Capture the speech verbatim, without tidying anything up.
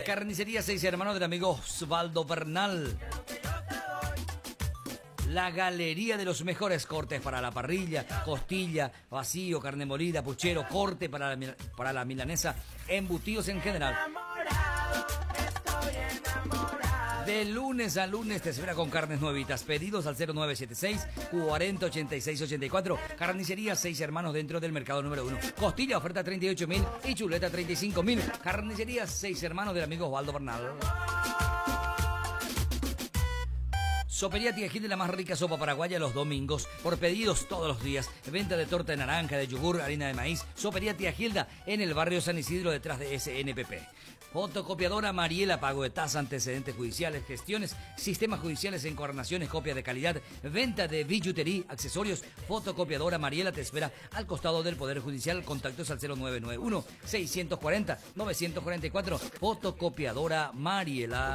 Carnicería Seis Hermanos del amigo Osvaldo Bernal. La galería de los mejores cortes para la parrilla, costilla, vacío, carne molida, puchero, corte para la, para la milanesa, embutidos en general. De lunes a lunes te espera con carnes nuevitas. Pedidos al cero nueve siete seis, cuarenta, ochenta y seis, ochenta y cuatro. Carnicería Seis Hermanos dentro del mercado número uno. Costilla oferta treinta y ocho mil y chuleta treinta y cinco mil. Carnicería Seis Hermanos del amigo Osvaldo Bernal. Sopería Tía Gilda, la más rica sopa paraguaya los domingos. Por pedidos todos los días. Venta de torta de naranja, de yogur, harina de maíz. Sopería Tía Gilda en el barrio San Isidro detrás de S N P P. Fotocopiadora Mariela, pago de tasa, antecedentes judiciales, gestiones, sistemas judiciales, encuadernaciones, copia de calidad, venta de billutería, accesorios. Fotocopiadora Mariela te espera al costado del Poder Judicial. Contactos al cero nueve nueve uno, seis cuatro cero, nueve cuatro cuatro. Fotocopiadora Mariela.